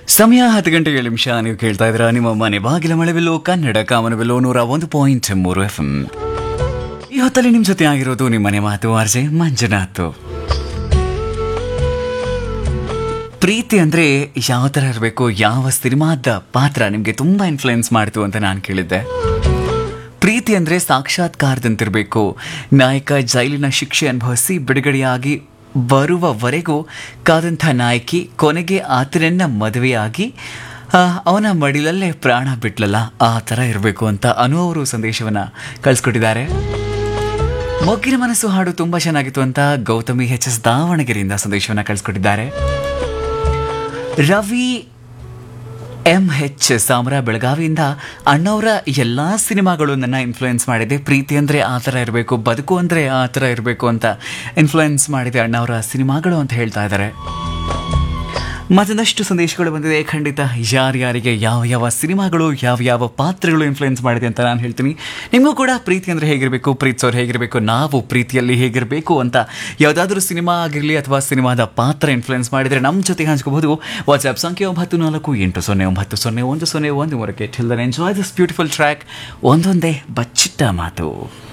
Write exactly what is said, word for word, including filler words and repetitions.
ಸಮಯ ಹತ್ತು ಗಂಟೆ ಏಳು ನಿಮಿಷ. ನೀವು ಕೇಳ್ತಾ ಇದ್ರ ನಿಮ್ಮ ಮನೆ ಬಾಗಿಲ ಮಳೆಬಿಲ್ಲು ಕನ್ನಡ ಕಾಮನಬಿಲ್ಲು ನೂರ ಒಂದು ಪಾಯಿಂಟ್ ಮೂರು ಎಫ್ ಎಂ. ಈ ಹೊತ್ತಲ್ಲಿ ನಿಮ್ಮ ಜೊತೆ ಆಗಿರೋದು ನಿಮ್ಮ ಮನೆ ಮಾತು ಆರ್ಜೆ ಮಂಜುನಾಥ್. ಪ್ರೀತಿ ಅಂದ್ರೆ ಯಾವ ಥರ ಇರಬೇಕು, ಯಾವ ಸಿನಿಮಾದ ಪಾತ್ರ ನಿಮಗೆ ತುಂಬಾ ಇನ್ಫ್ಲುಯೆನ್ಸ್ ಮಾಡ್ತು ಅಂತ ನಾನು ಕೇಳಿದ್ದೆ. ಪ್ರೀತಿ ಅಂದರೆ ಸಾಕ್ಷಾತ್ಕಾರದಂತಿರಬೇಕು. ನಾಯಕ ಜೈಲಿನ ಶಿಕ್ಷೆ ಅನುಭವಿಸಿ ಬಿಡುಗಡೆಯಾಗಿ ಬರುವವರೆಗೂ ಕಾದಂಥ ನಾಯಕಿ ಕೊನೆಗೆ ಆತನನ್ನ ಮದುವೆಯಾಗಿ ಅವನ ಮಡಿಲಲ್ಲೇ ಪ್ರಾಣ ಬಿಟ್ಲಲ್ಲ, ಆ ಥರ ಇರಬೇಕು ಅಂತ ಅನು ಅವರು ಸಂದೇಶವನ್ನು ಕಳಿಸ್ಕೊಟ್ಟಿದ್ದಾರೆ. ಮೊಗ್ಗಿನ ಮನಸ್ಸು ಹಾಡು ತುಂಬ ಚೆನ್ನಾಗಿತ್ತು ಅಂತ ಗೌತಮಿ ಎಚ್ ಎಸ್ ದಾವಣಗೆರೆಯಿಂದ ಸಂದೇಶವನ್ನು ಕಳಿಸ್ಕೊಟ್ಟಿದ್ದಾರೆ. ರವಿ ಎಂ ಹೆಚ್ ಸಾಮ್ರಾ ಬೆಳಗಾವಿಯಿಂದ ಅಣ್ಣವರ ಎಲ್ಲ ಸಿನಿಮಾಗಳು ನನ್ನ ಇನ್ಫ್ಲುಯೆನ್ಸ್ ಮಾಡಿದೆ. ಪ್ರೀತಿ ಅಂದರೆ ಆ ಥರ ಇರಬೇಕು, ಬದುಕು ಅಂದರೆ ಆ ಥರ ಇರಬೇಕು ಅಂತ ಇನ್ಫ್ಲುಯೆನ್ಸ್ ಮಾಡಿದೆ ಅಣ್ಣವರ ಸಿನಿಮಾಗಳು ಅಂತ ಹೇಳ್ತಾ ಇದ್ದಾರೆ. ಮತ್ತೊಂದಷ್ಟು ಸಂದೇಶಗಳು ಬಂದಿದೆ. ಖಂಡಿತ ಯಾರ್ಯಾರಿಗೆ ಯಾವ ಯಾವ ಸಿನಿಮಾಗಳು ಯಾವ ಯಾವ ಪಾತ್ರಗಳು ಇನ್ಫ್ಲುಯೆನ್ಸ್ ಮಾಡಿದೆ ಅಂತ ನಾನು ಹೇಳ್ತೀನಿ. ನಿಮಗೂ ಕೂಡ ಪ್ರೀತಿ ಅಂದರೆ ಹೇಗಿರಬೇಕು, ಪ್ರೀತಿಸೋರು ಹೇಗಿರಬೇಕು, ನಾವು ಪ್ರೀತಿಯಲ್ಲಿ ಹೇಗಿರಬೇಕು ಅಂತ ಯಾವುದಾದ್ರೂ ಸಿನಿಮಾ ಆಗಿರಲಿ ಅಥವಾ ಸಿನಿಮಾದ ಪಾತ್ರ ಇನ್ಫ್ಲುಯೆನ್ಸ್ ಮಾಡಿದರೆ ನಮ್ಮ ಜೊತೆ ಹಂಚ್ಕೋಬಹುದು. ವಾಟ್ಸ್ಆ್ಯಪ್ ಸಂಖ್ಯೆ ಒಂಬತ್ತು ನಾಲ್ಕು ಎಂಟು ಸೊನ್ನೆ ಒಂಬತ್ತು ಸೊನ್ನೆ ಒಂದು ಸೊನ್ನೆ ಒಂದು ಮೂರಕ್ಕೆ. Till then enjoy this beautiful track. ಒಂದೊಂದೇ ಬಚ್ಚಿಟ್ಟ ಮಾತು.